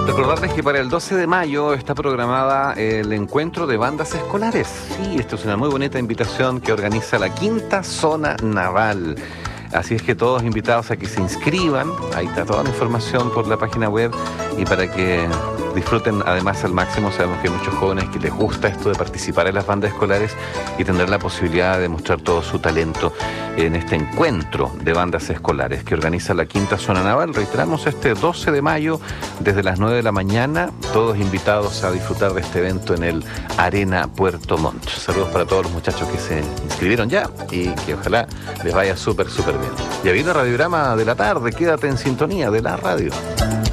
Recordarles que para el 12 de mayo está programada el encuentro de bandas escolares. Sí, esto es una muy bonita invitación que organiza la Quinta Zona Naval. Así es que todos invitados a que se inscriban, ahí está toda la información por la página web y para que disfruten además al máximo. Sabemos que hay muchos jóvenes que les gusta esto de participar en las bandas escolares y tener la posibilidad de mostrar todo su talento en este encuentro de bandas escolares que organiza la Quinta Zona Naval. Reiteramos, este 12 de mayo desde las 9 de la mañana, todos invitados a disfrutar de este evento en el Arena Puerto Montt. Saludos para todos los muchachos que se inscribieron ya y que ojalá les vaya súper bien. Ya vino Radiograma de la tarde, quédate en sintonía de la radio.